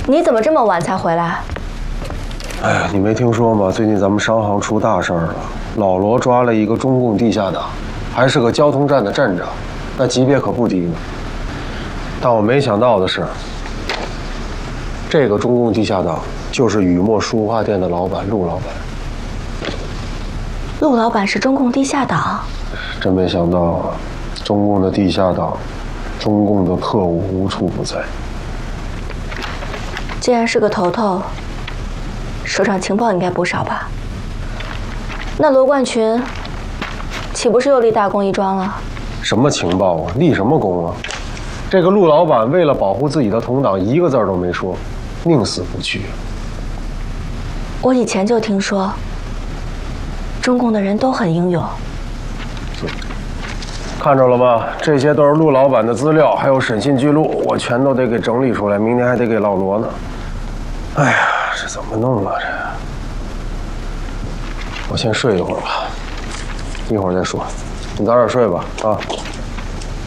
你怎么这么晚才回来？ 哎呀，你没听说吗？最近咱们商行出大事儿了，老罗抓了一个中共地下党，还是个交通站的站长，那级别可不低呢。但我没想到的是，这个中共地下党就是雨墨书画店的老板陆老板。 陆老板是中共地下党？ 真没想到啊，中共的地下党，中共的特务无处不在。 既然是个头头，手上情报应该不少吧？那罗冠群岂不是又立大功一桩了？ 什么情报啊？立什么功啊？这个陆老板为了保护自己的同党，一个字都没说，宁死不屈。 我以前就听说，中共的人都很英勇。 看着了吗？这些都是陆老板的资料，还有审讯记录，我全都得给整理出来，明天还得给老罗呢。哎呀，这怎么弄啊？这我先睡一会儿吧，一会儿再说。你早点睡吧，啊。